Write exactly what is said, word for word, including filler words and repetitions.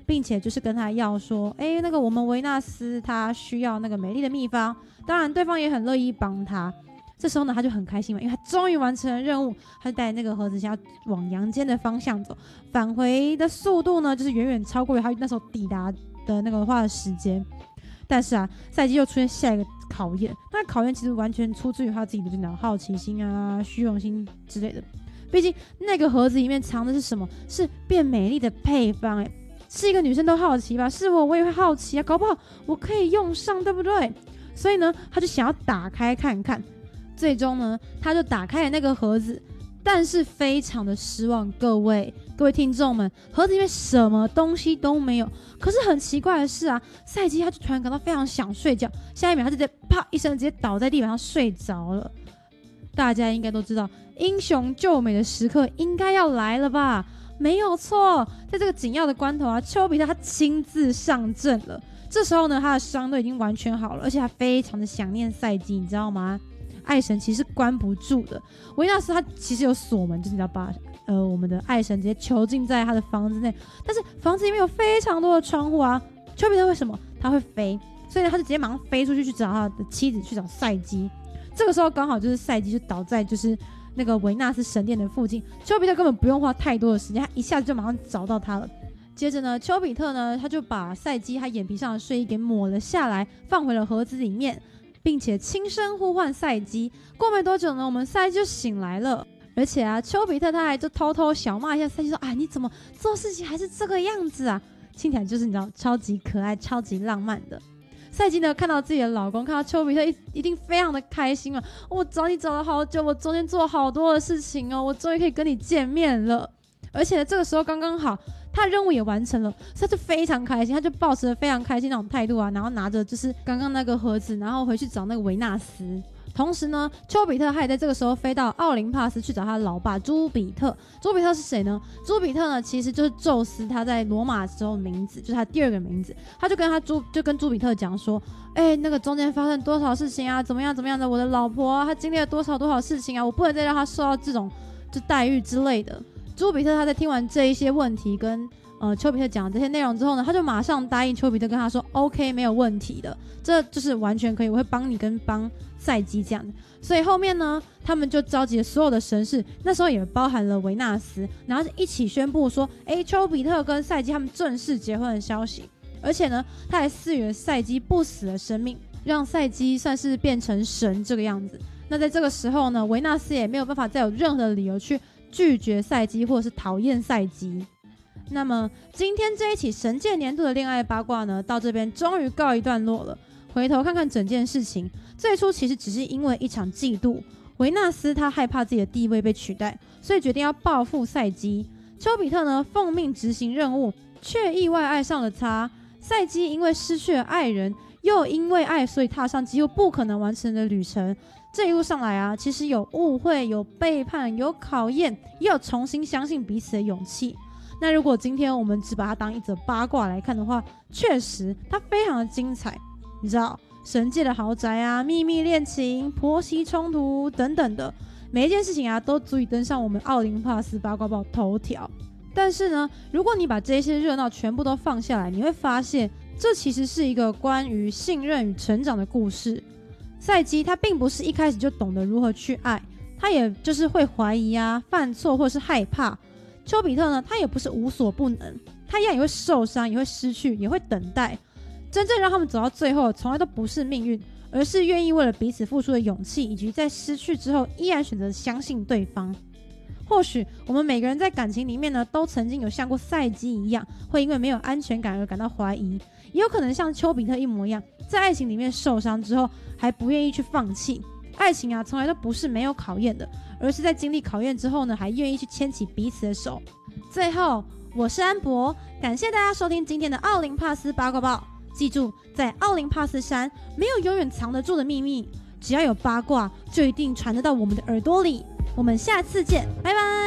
并且就是跟他要说，哎，那个我们维纳斯他需要那个美丽的秘方，当然对方也很乐意帮他。这时候呢，他就很开心嘛，因为他终于完成了任务，他就带那个盒子想要往阳间的方向走，返回的速度呢，就是远远超过于他那时候抵达的那个花的时间。但是啊，赛季又出现下一个考验，那考验其实完全出自于他自己的这种好奇心啊、虚荣心之类的。毕竟那个盒子里面藏的是什么？是变美丽的配方、欸，哎，是一个女生都好奇吧？是我，我也会好奇啊，搞不好我可以用上，对不对？所以呢，他就想要打开看看。最终呢，他就打开了那个盒子，但是非常的失望。各位各位听众们，盒子里面什么东西都没有。可是很奇怪的是啊，赛基他就突然感到非常想睡觉，下一秒他就直接啪一声直接倒在地板上睡着了。大家应该都知道，英雄救美的时刻应该要来了吧？没有错，在这个紧要的关头啊，丘比特他亲自上阵了。这时候呢，他的伤都已经完全好了，而且他非常的想念赛基，你知道吗？爱神其实是关不住的，维纳斯他其实有锁门，就是你知道把呃我们的爱神直接囚禁在他的房子内，但是房子里面有非常多的窗户啊。丘比特为什么他会飞？所以呢，他就直接马上飞出去去找他的妻子，去找赛基。这个时候刚好就是赛基就倒在就是那个维纳斯神殿的附近，丘比特根本不用花太多的时间，他一下子就马上找到他了。接着呢，丘比特呢他就把赛基他眼皮上的睡衣给抹了下来，放回了盒子里面。并且轻声呼唤赛基。过没多久呢，我们赛基就醒来了。而且啊，丘比特他还就偷偷小骂一下赛基说：“啊，你怎么做事情还是这个样子啊？”听起来就是你知道超级可爱、超级浪漫的。赛基呢看到自己的老公，看到丘比特 一, 一定非常的开心嘛。我找你找了好久，我中间做好多的事情哦，我终于可以跟你见面了。而且这个时候刚刚好，他的任务也完成了，所以他就非常开心，他就抱持着非常开心那种态度啊，然后拿着就是刚刚那个盒子，然后回去找那个维纳斯。同时呢，丘比特他也在这个时候飞到奥林帕斯去找他的老爸朱比特。朱比特是谁呢？朱比特呢其实就是宙斯他在罗马时候的名字，就是他第二个名字。他就跟他朱就跟朱比特讲说，哎、欸，那个中间发生多少事情啊，怎么样怎么样的，我的老婆、啊、她经历了多少多少事情啊，我不能再让她受到这种就待遇之类的。朱比特他在听完这一些问题跟呃丘比特讲的这些内容之后呢，他就马上答应丘比特，跟他说 OK 没有问题的，这就是完全可以，我会帮你跟帮赛基这样的。所以后面呢，他们就召集了所有的神士，那时候也包含了维纳斯，然后一起宣布说，哎，丘比特跟赛基他们正式结婚的消息。而且呢，他还赐予了赛基不死的生命，让赛基算是变成神这个样子。那在这个时候呢，维纳斯也没有办法再有任何的理由去拒绝赛基或者是讨厌赛基。那么今天这一起神界年度的恋爱八卦呢，到这边终于告一段落了。回头看看整件事情，最初其实只是因为一场嫉妒，维纳斯他害怕自己的地位被取代，所以决定要报复赛基。丘比特呢奉命执行任务，却意外爱上了他。赛基因为失去了爱人，又因为爱所以踏上几乎不可能完成的旅程。这一路上来啊，其实有误会，有背叛，有考验，也有重新相信彼此的勇气。那如果今天我们只把它当一则八卦来看的话，确实它非常的精彩。你知道神界的豪宅啊，秘密恋情，婆媳冲突等等的，每一件事情啊都足以登上我们奥林帕斯八卦报头条。但是呢，如果你把这些热闹全部都放下来，你会发现这其实是一个关于信任与成长的故事。赛基他并不是一开始就懂得如何去爱，他也就是会怀疑啊、犯错或是害怕。丘比特呢，他也不是无所不能，他一样也会受伤，也会失去，也会等待。真正让他们走到最后，从来都不是命运，而是愿意为了彼此付出的勇气，以及在失去之后依然选择相信对方。或许我们每个人在感情里面呢，都曾经有像过赛基一样，会因为没有安全感而感到怀疑，也有可能像丘比特一模一样，在爱情里面受伤之后还不愿意去放弃。爱情啊，从来都不是没有考验的，而是在经历考验之后呢，还愿意去牵起彼此的手。最后，我是安博，感谢大家收听今天的奥林帕斯八卦报。记住，在奥林帕斯山没有永远藏得住的秘密，只要有八卦，就一定传得到我们的耳朵里。我们下次见，拜拜。